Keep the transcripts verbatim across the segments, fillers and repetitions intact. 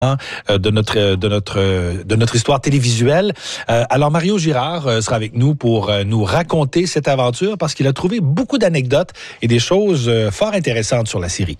de notre de notre de notre histoire télévisuelle. Euh, alors Mario Girard euh, sera avec nous pour euh, nous raconter cette aventure parce qu'il a trouvé beaucoup d'anecdotes et des choses euh, fort intéressantes sur la série.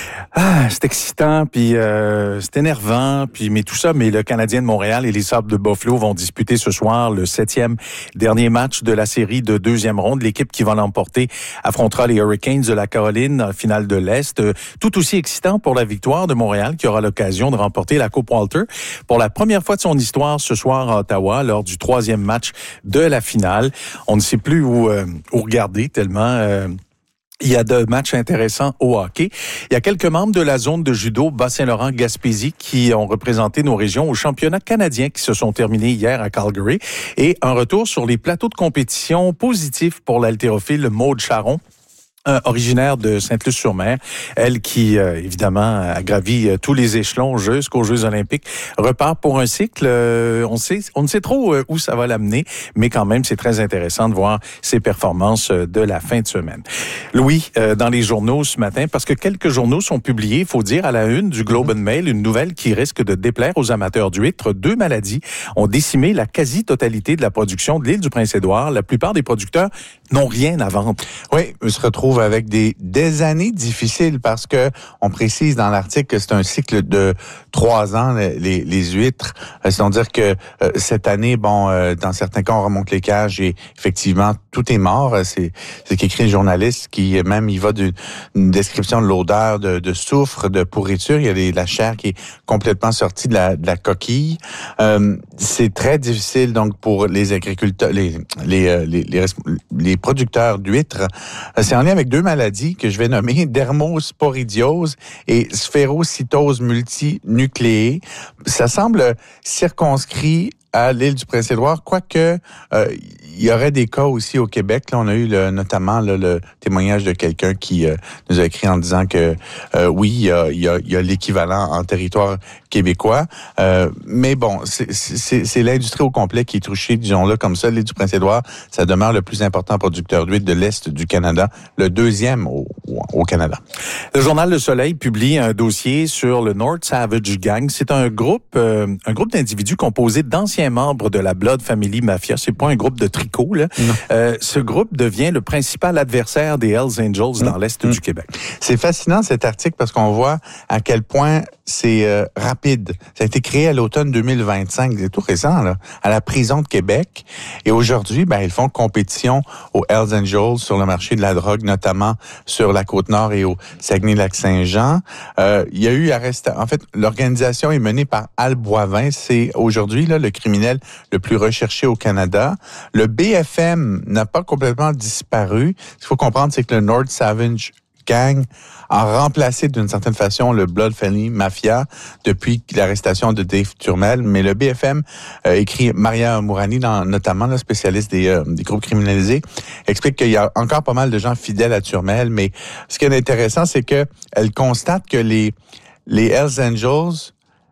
Ah, c'est excitant, puis euh, c'est énervant, puis mais tout ça, mais le Canadien de Montréal et les Sabres de Buffalo vont disputer ce soir le septième dernier match de la série de deuxième ronde. L'équipe qui va l'emporter affrontera les Hurricanes de la Caroline en finale de l'Est. Euh, tout aussi excitant pour la victoire de Montréal qui aura l'occasion de remporter la Coupe Walter pour la première fois de son histoire ce soir à Ottawa lors du troisième match de la finale. On ne sait plus où, euh, où regarder tellement... Euh, Il y a de matchs intéressants au hockey. Il y a quelques membres de la zone de judo Bas-Saint-Laurent-Gaspésie qui ont représenté nos régions au championnat canadien qui se sont terminés hier à Calgary. Et un retour sur les plateaux de compétition positifs pour l'haltérophile Maude Charon. Euh, originaire de Sainte-Luce-sur-Mer, elle qui, euh, évidemment, a gravi euh, tous les échelons jusqu'aux Jeux olympiques, repart pour un cycle. Euh, on sait, on ne sait trop euh, où ça va l'amener, mais quand même, c'est très intéressant de voir ses performances euh, de la fin de semaine. Louis, euh, dans les journaux ce matin, parce que quelques journaux sont publiés, il faut dire, à la une du Globe and Mail, une nouvelle qui risque de déplaire aux amateurs d'huîtres. Deux maladies ont décimé la quasi-totalité de la production de l'île du Prince-Édouard. La plupart des producteurs n'ont rien à vendre. Oui, on se retrouve avec des, des années difficiles parce que on précise dans l'article que c'est un cycle de trois ans, les, les huîtres. C'est-à-dire que euh, cette année, bon, euh, dans certains cas, on remonte les cages et effectivement, tout est mort. C'est, c'est qu'écrit un journaliste qui, même, il va d'une description de l'odeur de, de soufre, de pourriture. Il y a des, la chair qui est complètement sortie de la, de la coquille. Euh, c'est très difficile, donc, pour les agriculteurs, les, les, les, les, les producteurs d'huîtres. C'est en lien avec deux maladies que je vais nommer dermosporidiose et sphérocytose multinucléée. Ça semble circonscrit à l'île du Prince-Édouard, quoique euh, il y aurait des cas aussi au Québec. Là, on a eu le, notamment là, le témoignage de quelqu'un qui euh, nous a écrit en disant que euh, oui, il y a, il y a, il y a l'équivalent en territoire québécois. Euh, mais bon, c'est, c'est, c'est l'industrie au complet qui est touchée, disons-le comme ça. L'île du Prince-Édouard, ça demeure le plus important producteur d'huîtres de l'Est du Canada, le deuxième au, au Canada. Le journal Le Soleil publie un dossier sur le North Savage Gang. C'est un groupe, euh, un groupe d'individus composé d'anciens membre de la Blood Family Mafia. C'est pas un groupe de tricot, là. Euh, ce groupe devient le principal adversaire des Hells Angels dans mmh. l'Est mmh. du Québec. C'est fascinant, cet article, parce qu'on voit à quel point c'est euh, rapide. Ça a été créé à l'automne deux mille vingt-cinq, c'est tout récent, là, à la prison de Québec. Et aujourd'hui, ben, ils font compétition aux Hells Angels sur le marché de la drogue, notamment sur la Côte-Nord et au Saguenay-Lac-Saint-Jean. Euh, il y a eu arrestation. En fait, l'organisation est menée par Al Boivin. C'est aujourd'hui, là, le criminel le plus recherché au Canada. Le B F M n'a pas complètement disparu. Ce qu'il faut comprendre, c'est que le North Savage Gang a remplacé d'une certaine façon le Blood Family Mafia depuis l'arrestation de Dave Turmel. Mais le B F M, euh, écrit Maria Mourani, dans, notamment le spécialiste des, euh, des groupes criminalisés, explique qu'il y a encore pas mal de gens fidèles à Turmel. Mais ce qui est intéressant, c'est que elle constate que les, les Hells Angels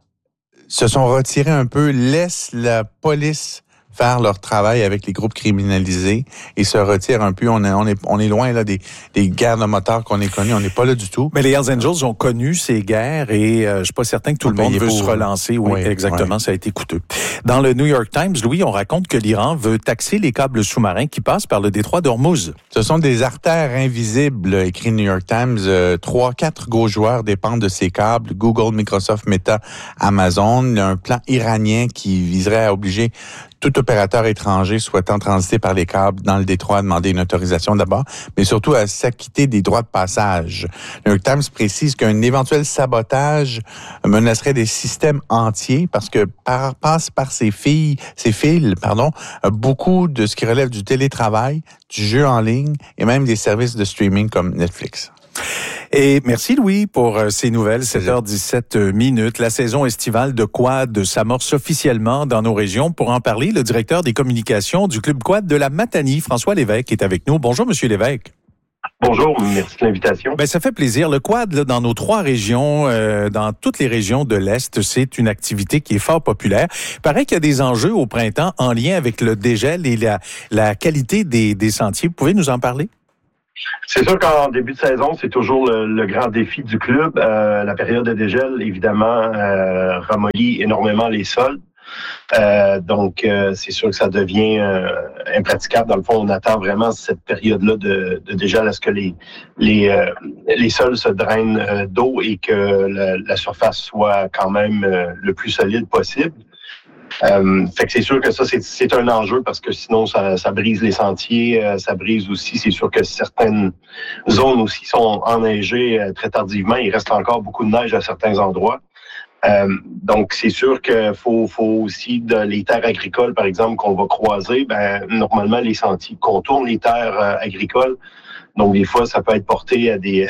se sont retirés un peu, laissent la police faire leur travail avec les groupes criminalisés et se retirent un peu. On est, on est, on est loin là des, des guerres de motards qu'on est connus. On n'est pas là du tout. Mais les Hells Angels ont connu ces guerres et euh, je suis pas certain que tout on le monde veut pour... se relancer. Oui, oui exactement. Oui. Ça a été coûteux. Dans le New York Times, Louis, on raconte que l'Iran veut taxer les câbles sous-marins qui passent par le détroit d'Ormuz. Ce sont des artères invisibles, écrit New York Times. Euh, trois, quatre gros joueurs dépendent de ces câbles. Google, Microsoft, Meta, Amazon. Il y a un plan iranien qui viserait à obliger tout opérateur étranger souhaitant transiter par les câbles dans le détroit à demander une autorisation d'abord, mais surtout à s'acquitter des droits de passage. Le New York Times précise qu'un éventuel sabotage menacerait des systèmes entiers parce que par, passe par ces filles, ces fils, pardon, beaucoup de ce qui relève du télétravail, du jeu en ligne et même des services de streaming comme Netflix. Et merci Louis pour euh, ces nouvelles. sept heures dix-sept minutes. La saison estivale de quad s'amorce officiellement dans nos régions. Pour en parler, le directeur des communications du Club Quad de la Matanie, François Lévesque, est avec nous. Bonjour, Monsieur Lévesque. Bonjour, merci de l'invitation. Ben ça fait plaisir. Le quad, là, dans nos trois régions, euh, dans toutes les régions de l'Est, c'est une activité qui est fort populaire. Il paraît qu'il y a des enjeux au printemps en lien avec le dégel et la, la qualité des, des sentiers. Vous pouvez nous en parler? C'est sûr qu'en début de saison, c'est toujours le, le grand défi du club. Euh, la période de dégel, évidemment, euh, ramollit énormément les sols. Euh, donc, euh, c'est sûr que ça devient euh, impraticable. Dans le fond, on attend vraiment cette période-là de, de dégel à ce que les les euh, les sols se drainent euh, d'eau et que la, la surface soit quand même euh, le plus solide possible. Euh, fait que c'est sûr que ça, c'est, c'est un enjeu parce que sinon, ça, ça brise les sentiers, euh, ça brise aussi, c'est sûr que certaines zones aussi sont enneigées euh, très tardivement. Il reste encore beaucoup de neige à certains endroits. Euh, donc, c'est sûr qu'il faut, faut aussi, dans les terres agricoles, par exemple, qu'on va croiser, ben normalement, les sentiers contournent les terres euh, agricoles. Donc, des fois, ça peut être porté à des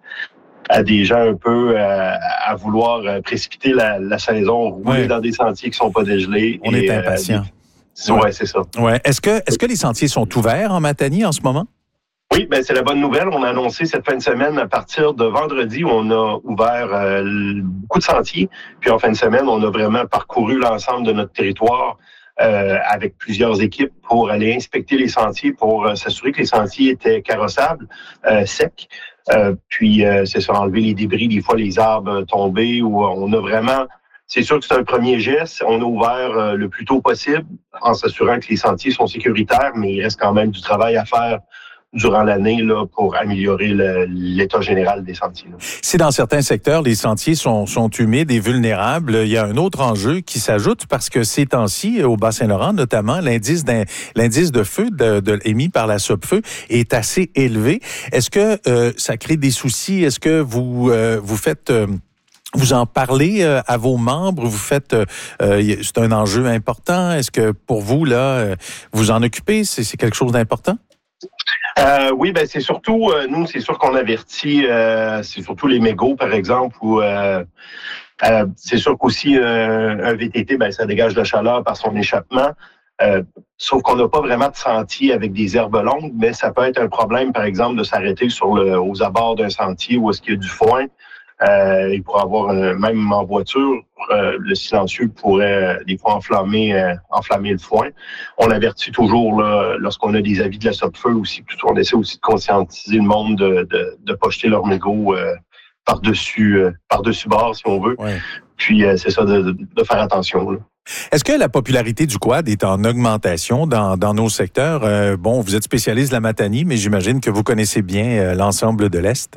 à des gens un peu euh, à vouloir précipiter la, la saison, rouler ouais. dans des sentiers qui sont pas dégelés. On et, est impatient. Euh, ouais, ouais, c'est ça. Ouais. Est-ce que, est-ce que les sentiers sont ouverts en Matanie en ce moment? Oui, ben c'est la bonne nouvelle. On a annoncé cette fin de semaine, à partir de vendredi, on a ouvert euh, beaucoup de sentiers. Puis en fin de semaine, on a vraiment parcouru l'ensemble de notre territoire euh, avec plusieurs équipes pour aller inspecter les sentiers, pour euh, s'assurer que les sentiers étaient carrossables, euh, secs. Euh, puis euh, c'est ça, enlever les débris, des fois les arbres tombés. Où on a vraiment... C'est sûr que c'est un premier geste. On a ouvert euh, le plus tôt possible en s'assurant que les sentiers sont sécuritaires, mais il reste quand même du travail à faire durant l'année là, pour améliorer le, l'état général des sentiers. Là. Si dans certains secteurs, les sentiers sont, sont humides et vulnérables, il y a un autre enjeu qui s'ajoute parce que ces temps-ci, au Bas-Saint-Laurent notamment, l'indice, d'un, l'indice de feu de, de, émis par la Sopfeu est assez élevé. Est-ce que euh, ça crée des soucis? Est-ce que vous, euh, vous faites... Euh, Vous en parlez euh, à vos membres, vous faites, euh, c'est un enjeu important. Est-ce que pour vous là, euh, vous en occupez, c'est, c'est quelque chose d'important? Euh, oui, ben c'est surtout euh, nous, c'est sûr qu'on avertit, euh, c'est surtout les mégots par exemple, où euh, euh, c'est sûr qu'aussi euh, un V T T, ben ça dégage de la chaleur par son échappement. Euh, sauf qu'on n'a pas vraiment de sentier avec des herbes longues, mais ça peut être un problème, par exemple, de s'arrêter sur le, aux abords d'un sentier où est-ce qu'il y a du foin. Euh, il pourrait avoir un, même en voiture, euh, le silencieux pourrait euh, des fois enflammer, euh, enflammer le foin. On avertit toujours là, lorsqu'on a des avis de la Sopfeu aussi. Plutôt, on essaie aussi de conscientiser le monde de de, de pas jeter leur mégot euh, par-dessus euh, par-dessus bord, si on veut. Ouais. Puis euh, c'est ça de, de, de faire attention. Là. Est-ce que la popularité du quad est en augmentation dans, dans nos secteurs? Euh, bon, vous êtes spécialiste de la Matanie, mais j'imagine que vous connaissez bien euh, l'ensemble de l'Est.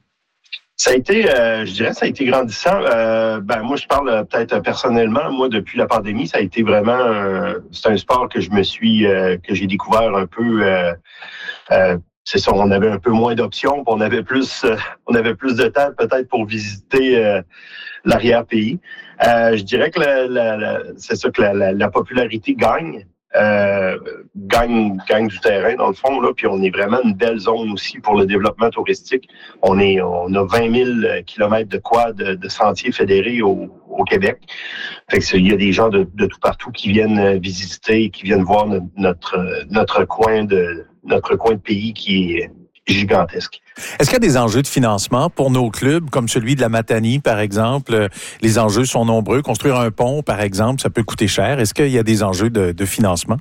Ça a été, euh, je dirais, ça a été grandissant. Euh, ben moi, je parle euh, peut-être personnellement. Moi, depuis la pandémie, ça a été vraiment, euh, c'est un sport que je me suis, euh, que j'ai découvert un peu. Euh, euh, c'est ça, on avait un peu moins d'options, on avait plus, euh, on avait plus de temps peut-être pour visiter euh, l'arrière-pays. Euh, je dirais que la, la, la, c'est ça que la, la, la popularité gagne. Euh, gagne gagne du terrain dans le fond là, puis on est vraiment une belle zone aussi pour le développement touristique. On est on a vingt mille kilomètres de quad de, de sentiers fédérés au, au Québec. Fait que il y a des gens de, de tout partout qui viennent visiter, qui viennent voir notre notre, notre coin de notre coin de pays qui est gigantesque. Est-ce qu'il y a des enjeux de financement pour nos clubs, comme celui de la Matanie, par exemple? Les enjeux sont nombreux. Construire un pont, par exemple, ça peut coûter cher. Est-ce qu'il y a des enjeux de, de financement?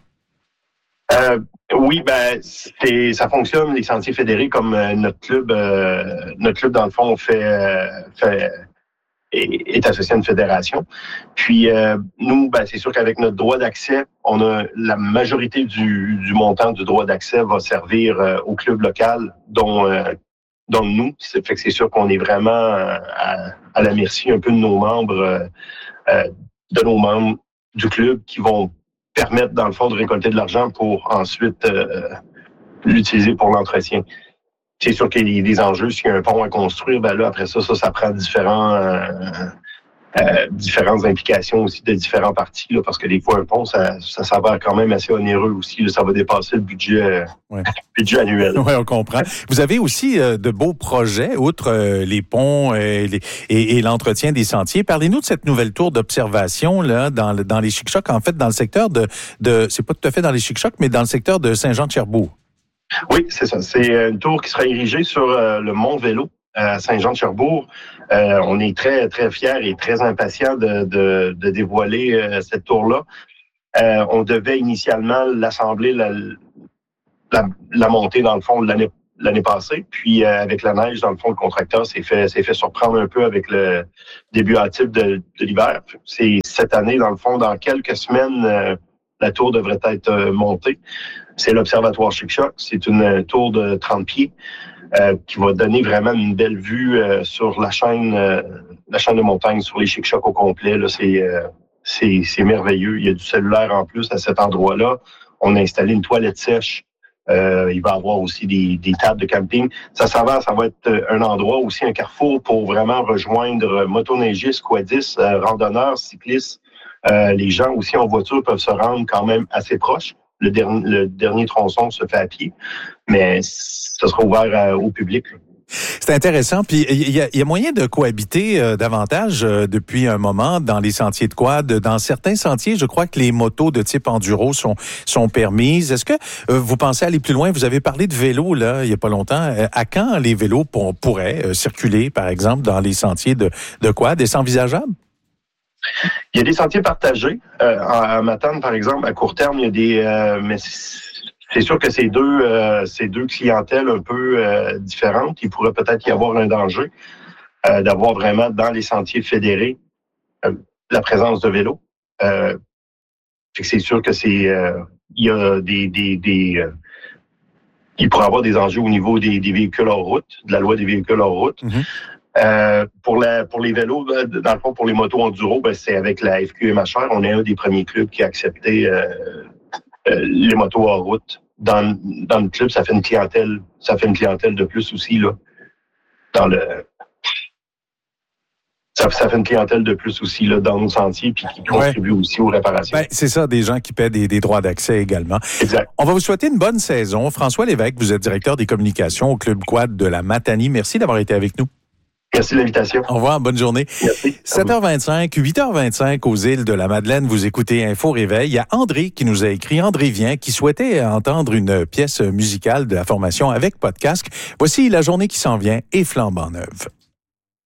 Euh, oui, ben c'est, ça fonctionne, les sentiers fédérés, comme euh, notre club. Euh, notre club, dans le fond, fait, euh, fait est, est associé à une fédération. Puis euh, nous, ben, c'est sûr qu'avec notre droit d'accès, on a la majorité du, du montant du droit d'accès va servir euh, au club local, dont euh, dont nous. C'est fait que c'est sûr qu'on est vraiment à, à la merci un peu de nos membres, euh, de nos membres du club qui vont permettre, dans le fond, de récolter de l'argent pour ensuite euh, l'utiliser pour l'entretien. C'est sûr qu'il y a des enjeux. S'il y a un pont à construire, ben là, après ça, ça, ça prend différents, euh, euh, différentes implications aussi de différents partis, là, parce que des fois, un pont, ça, ça s'avère quand même assez onéreux aussi. Là, ça va dépasser le budget, ouais. budget annuel. Oui, on comprend. Vous avez aussi euh, de beaux projets, outre euh, les ponts euh, les, et, et l'entretien des sentiers. Parlez-nous de cette nouvelle tour d'observation là dans, dans les Chic-Chocs, en fait, dans le secteur de, de... C'est pas tout à fait dans les Chic-Chocs, mais dans le secteur de Saint-Jean-de-Cherbourg. Oui, c'est ça. C'est une tour qui sera érigée sur euh, le Mont Vélo à Saint-Jean-de-Cherbourg. Euh, on est très, très fiers et très impatients de, de, de dévoiler euh, cette tour-là. Euh, on devait initialement l'assembler, la, la, la monter, dans le fond, l'année, l'année passée. Puis euh, avec la neige, dans le fond, le contracteur s'est fait s'est fait surprendre un peu avec le début hâtif de, de l'hiver. C'est cette année, dans le fond, dans quelques semaines, euh, la tour devrait être euh, montée. C'est l'Observatoire Chic-Choc. C'est une tour de trente pieds euh, qui va donner vraiment une belle vue euh, sur la chaîne euh, la chaîne de montagne, sur les Chic-Chocs au complet. Là, c'est, euh, c'est, c'est merveilleux. Il y a du cellulaire en plus à cet endroit-là. On a installé une toilette sèche. Euh, il va y avoir aussi des, des tables de camping. Ça, ça va, ça va être un endroit aussi, un carrefour pour vraiment rejoindre motoneigistes, quadistes, euh, randonneurs, cyclistes. Euh, les gens aussi en voiture peuvent se rendre quand même assez proches. Le, dernier, le dernier tronçon se fait à pied, mais ce sera ouvert à, au public. C'est intéressant. Puis il y a, y a moyen de cohabiter euh, davantage euh, depuis un moment dans les sentiers de quad. Dans certains sentiers, je crois que les motos de type enduro sont sont permises. Est-ce que euh, vous pensez aller plus loin? Vous avez parlé de vélos là il y a pas longtemps. Euh, à quand les vélos pour, pourraient euh, circuler, par exemple, dans les sentiers de, de quad? Est-ce envisageable? Il y a des sentiers partagés. Euh, à Matane, par exemple, à court terme, il y a des... Euh, mais c'est sûr que c'est deux, euh, c'est deux clientèles un peu euh, différentes. Il pourrait peut-être y avoir un danger euh, d'avoir vraiment dans les sentiers fédérés euh, la présence de vélos. Euh, fait que c'est sûr que c'est... Euh, il y a des... des, des euh, il pourrait y avoir des enjeux au niveau des, des véhicules hors route, de la loi des véhicules hors route. Mm-hmm. Euh, pour la pour les vélos, dans le fond, pour les motos enduro, ben, c'est avec la F Q M H R. On est un des premiers clubs qui a accepté euh, euh, les motos hors route. Dans, dans le club, ça fait une clientèle, ça fait une clientèle de plus aussi, là. Dans le Ça, ça fait une clientèle de plus aussi là, dans nos sentiers puis qui contribue ouais. aussi aux réparations. Ben, c'est ça, des gens qui paient des, des droits d'accès également. Exact. On va vous souhaiter une bonne saison. François Lévesque, vous êtes directeur des communications au Club Quad de la Matanie. Merci d'avoir été avec nous. Merci de l'invitation. Au revoir, bonne journée. Merci. sept heures vingt-cinq, huit heures vingt-cinq aux îles de la Madeleine. Vous écoutez Info Réveil. Il y a André qui nous a écrit, André Vient, qui souhaitait entendre une pièce musicale de la formation avec podcast. Voici La journée qui s'en vient et flambant neuve.